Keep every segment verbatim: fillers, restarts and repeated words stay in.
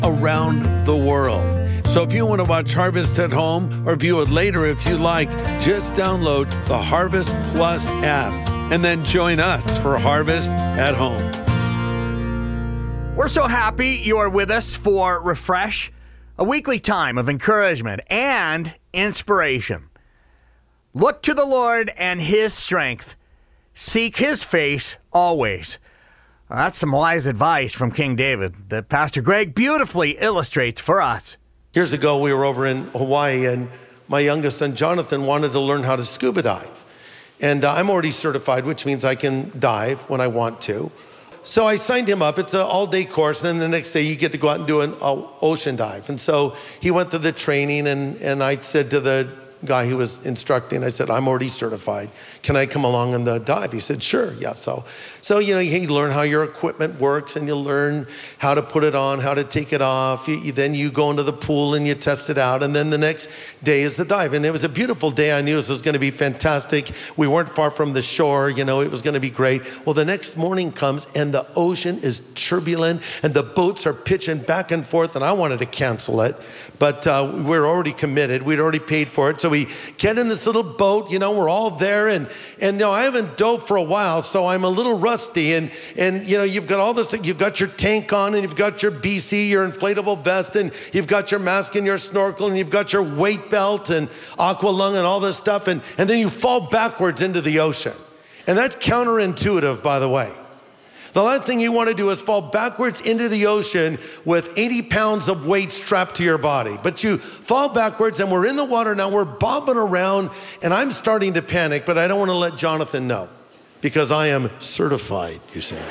around the world. So if you want to watch Harvest at home or view it later if you like, just download the Harvest Plus app and then join us for Harvest at Home. We're so happy you are with us for Refresh, a weekly time of encouragement and inspiration. Look to the Lord and His strength. Seek His face always. Well, that's some wise advice from King David that Pastor Greg beautifully illustrates for us. Years ago, we were over in Hawaii, and my youngest son, Jonathan, wanted to learn how to scuba dive. And uh, I'm already certified, which means I can dive when I want to. So I signed him up. It's an all-day course, and then the next day you get to go out and do an uh, ocean dive. And so he went through the training, and, and I said to the guy who was instructing, I said, I'm already certified. Can I come along on the dive? He said, sure, yeah. So, so you know, you learn how your equipment works, and you learn how to put it on, how to take it off. You, you, then you go into the pool and you test it out. And then the next day is the dive. And it was a beautiful day. I knew this was going to be fantastic. We weren't far from the shore. You know, it was going to be great. Well, the next morning comes and the ocean is turbulent and the boats are pitching back and forth. And I wanted to cancel it, but uh, we we're already committed. We'd already paid for it. So we get in this little boat, you know, we're all there, and, and you know, I haven't dove for a while, so I'm a little rusty, and, and you know, you've got all this, you've got your tank on, and you've got your B C, your inflatable vest, and you've got your mask and your snorkel, and you've got your weight belt and aqua lung and all this stuff, and, and then you fall backwards into the ocean. And that's counterintuitive, by the way. The last thing you want to do is fall backwards into the ocean with eighty pounds of weight strapped to your body. But you fall backwards, and we're in the water now, we're bobbing around, and I'm starting to panic, but I don't want to let Jonathan know because I am certified, you see.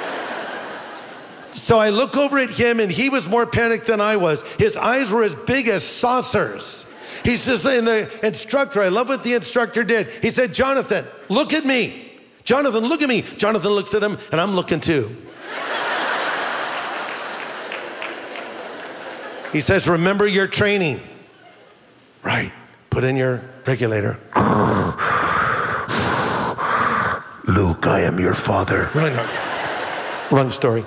So I look over at him, and he was more panicked than I was. His eyes were as big as saucers. He says, and the instructor, I love what the instructor did. He said, Jonathan, look at me. Jonathan, look at me. Jonathan looks at him, and I'm looking too. He says, remember your training. Right. Put in your regulator. Luke, I am your father. Wrong, wrong story.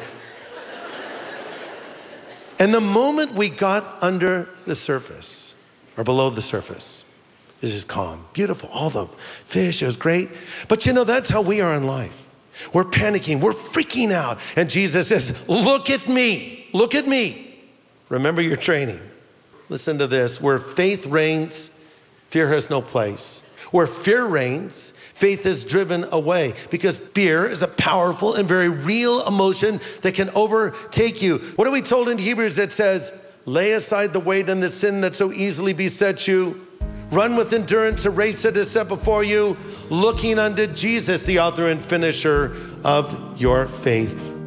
And the moment we got under the surface, or below the surface, it's just calm, beautiful, all the fish, it was great. But you know, that's how we are in life. We're panicking, we're freaking out. And Jesus says, look at me, look at me. Remember your training. Listen to this, where faith reigns, fear has no place. Where fear reigns, faith is driven away, because fear is a powerful and very real emotion that can overtake you. What are we told in Hebrews that says, lay aside the weight and the sin that so easily besets you. Run with endurance a race that is set before you, looking unto Jesus, the author and finisher of your faith.